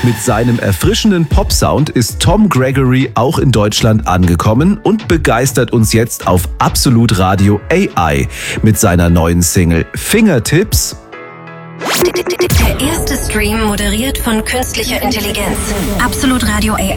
Mit seinem erfrischenden Pop-Sound ist Tom Gregory auch in Deutschland angekommen und begeistert uns jetzt auf Absolut Radio AI mit seiner neuen Single Fingertips. Der erste Stream moderiert von künstlicher Intelligenz. Absolut Radio AI.